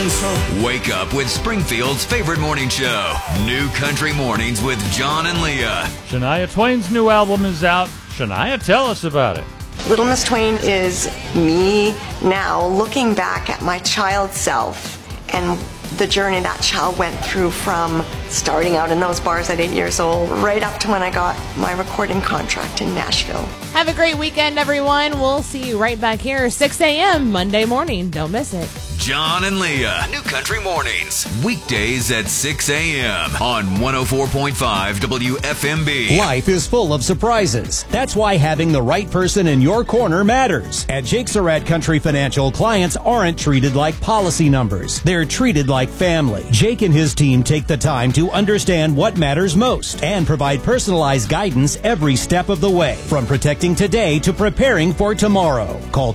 Wake up with Springfield's favorite morning show, New Country Mornings with John and Leah. Shania Twain's new album is out. Shania, tell us about it. Little Miss Twain is me now looking back at my child self and the journey that child went through from starting out in those bars at 8 years old right up to when I got my recording contract in Nashville. Have a great weekend, everyone. We'll see you right back here 6 a.m. Monday morning. Don't miss it. John and Leah, New Country Mornings, weekdays at 6 a.m. on 104.5 WFMB. Life is full of surprises. That's why having the right person in your corner matters. At Jake Surratt Country Financial, clients aren't treated like policy numbers. They're treated like family. Jake and his team take the time to understand what matters most and provide personalized guidance every step of the way, from protecting today to preparing for tomorrow. Call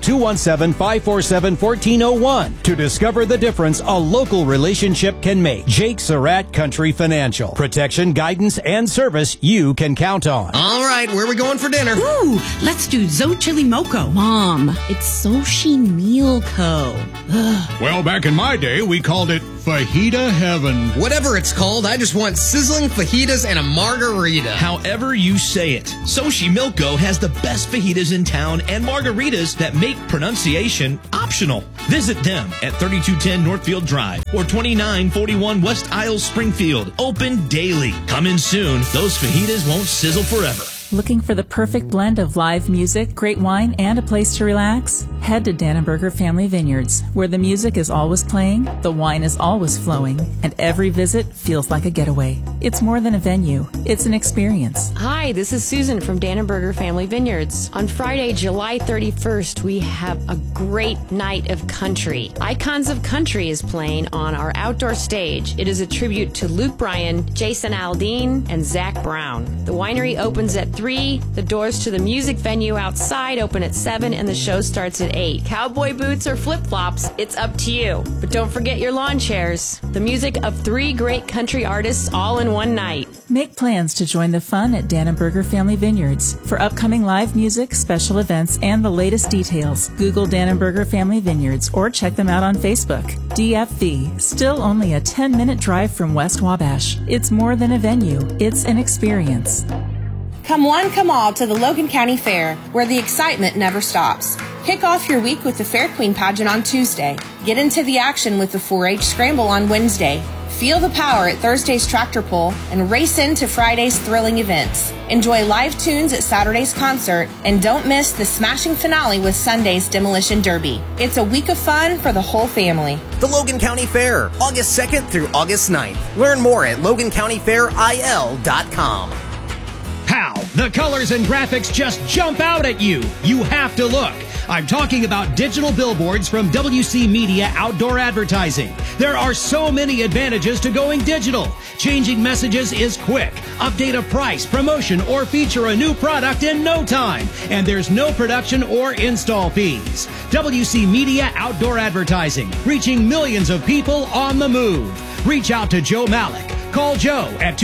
217-547-1401 to discover the difference a local relationship can make. Jake Surratt Country Financial. Protection, guidance, and service you can count on. All right, where are we going for dinner? Ooh, let's do Zo Chili Moco. Mom, it's Soshi Meal Co. Ugh. Well, back in my day, we called it Fajita Heaven. Whatever it's called, I just want sizzling fajitas and a margarita. However you say it, Soshi Milko has the best fajitas in town and margaritas that make pronunciation optional. Visit them at 3210 Northfield Drive or 2941 West Isles, Springfield. Open daily. Come in soon. Those fajitas won't sizzle forever. Looking for the perfect blend of live music, great wine, and a place to relax? Head to Dannenberger Family Vineyards, where the music is always playing, the wine is always flowing, and every visit feels like a getaway. It's more than a venue, it's an experience. Hi, this is Susan from Dannenberger Family Vineyards. On Friday, July 31st, we have a great night of country. Icons of Country is playing on our outdoor stage. It is a tribute to Luke Bryan, Jason Aldean, and Zach Brown. The winery opens at 3. The doors to the music venue outside open at 7, and the show starts at 8. Cowboy boots or flip-flops, it's up to you. But don't forget your lawn chairs. The music of 3 great country artists all in one night. Make plans to join the fun at Dannenberger Family Vineyards. For upcoming live music, special events, and the latest details, Google Dannenberger Family Vineyards or check them out on Facebook. DFV, still only a 10-minute drive from West Wabash. It's more than a venue, it's an experience. Come one, come all to the Logan County Fair, where the excitement never stops. Kick off your week with the Fair Queen pageant on Tuesday. Get into the action with the 4-H Scramble on Wednesday. Feel the power at Thursday's tractor pull and race into Friday's thrilling events. Enjoy live tunes at Saturday's concert, and don't miss the smashing finale with Sunday's Demolition Derby. It's a week of fun for the whole family. The Logan County Fair, August 2nd through August 9th. Learn more at LoganCountyFairIL.com. How? The colors and graphics just jump out at you. You have to look. I'm talking about digital billboards from WC Media Outdoor Advertising. There are so many advantages to going digital. Changing messages is quick. Update a price, promotion, or feature a new product in no time. And there's no production or install fees. WC Media Outdoor Advertising, reaching millions of people on the move. Reach out to Joe Malik. Call Joe at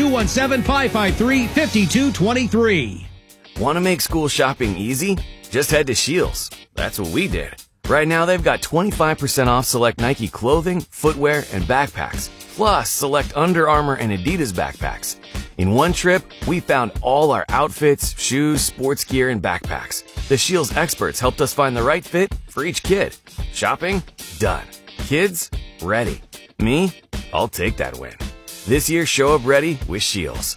217-553-5223. Want to make school shopping easy? Just head to Scheels. That's what we did. Right now, they've got 25% off select Nike clothing, footwear, and backpacks, plus select Under Armour and Adidas backpacks. In one trip, we found all our outfits, shoes, sports gear, and backpacks. The Scheels experts helped us find the right fit for each kid. Shopping? Done. Kids? Ready. Me? I'll take that win. This year, show up ready with Scheels.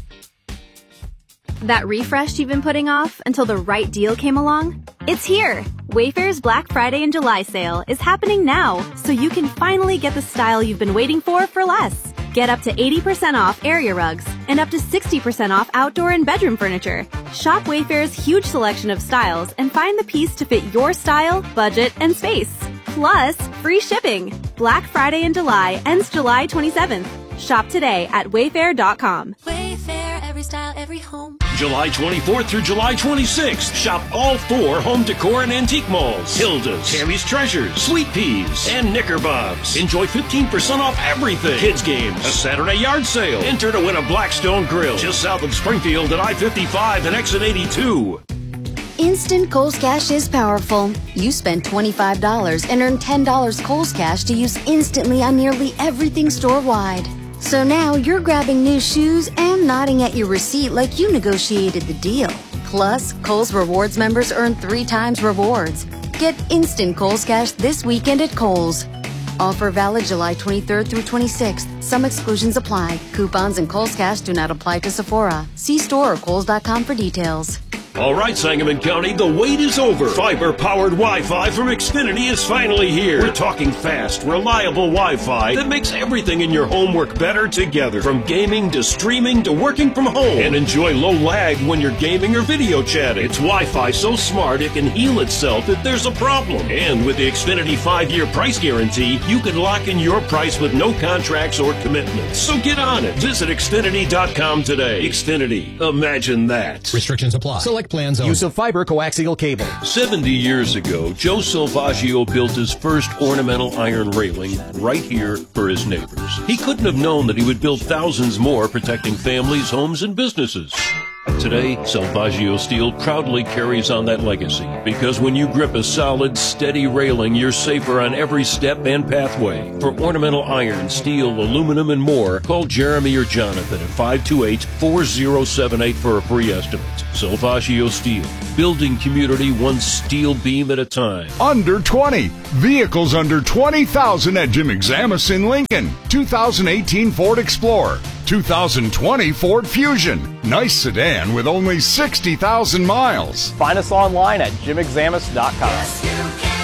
That refresh you've been putting off until the right deal came along? It's here! Wayfair's Black Friday and July sale is happening now, so you can finally get the style you've been waiting for less. Get up to 80% off area rugs and up to 60% off outdoor and bedroom furniture. Shop Wayfair's huge selection of styles and find the piece to fit your style, budget, and space. Plus, free shipping. Black Friday in July ends July 27th. Shop today at Wayfair.com. Wayfair, every style, every home. July 24th through July 26th. Shop all 4 home decor and antique malls. Hilda's, Tammy's Treasures, Sweet Peas, and Knickerbob's. Enjoy 15% off everything. Kids games, a Saturday yard sale. Enter to win a Blackstone grill just south of Springfield at I-55 and exit 82. Instant Kohl's Cash is powerful. You spend $25 and earn $10 Kohl's Cash to use instantly on nearly everything store-wide. So now you're grabbing new shoes and nodding at your receipt like you negotiated the deal. Plus, Kohl's Rewards members earn 3 times rewards. Get instant Kohl's Cash this weekend at Kohl's. Offer valid July 23rd through 26th. Some exclusions apply. Coupons and Kohl's Cash do not apply to Sephora. See store or Kohls.com for details. All right, Sangamon County, the wait is over. Fiber-powered Wi-Fi from Xfinity is finally here. We're talking fast, reliable Wi-Fi that makes everything in your home work better together. From gaming to streaming to working from home. And enjoy low lag when you're gaming or video chatting. It's Wi-Fi so smart it can heal itself if there's a problem. And with the Xfinity 5-year price guarantee, you can lock in your price with no contracts or commitments. So get on it. Visit Xfinity.com today. Xfinity. Imagine that. Restrictions apply. Select plans only. Use of fiber coaxial cable. 70 years ago, Joe Salvaggio built his first ornamental iron railing right here for his neighbors. He couldn't have known that he would build thousands more protecting families, homes, and businesses. Today, Salvaggio Steel proudly carries on that legacy because when you grip a solid, steady railing, you're safer on every step and pathway. For ornamental iron, steel, aluminum, and more, call Jeremy or Jonathan at 528-4078 for a free estimate. Salvaggio Steel, building community one steel beam at a time. Under 20. Vehicles under 20,000 at Jim Examus in Lincoln. 2018 Ford Explorer. 2020 Ford Fusion. Nice sedan with only 60,000 miles. Find us online at jimexamus.com. Yes, you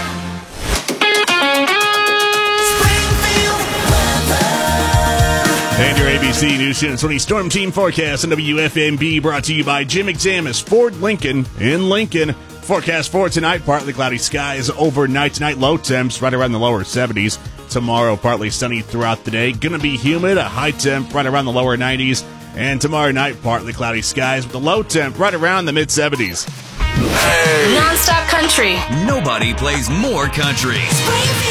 can. And your ABC News 1020 Storm Team Forecast on WFMB brought to you by Jim Examus Ford Lincoln in Lincoln. Forecast for tonight, partly cloudy skies overnight. Tonight, low temps right around the lower 70s. Tomorrow, partly sunny throughout the day. Going to be humid, a high temp right around the lower 90s. And tomorrow night, partly cloudy skies with a low temp right around the mid-70s. Hey. Non-stop country. Nobody plays more country.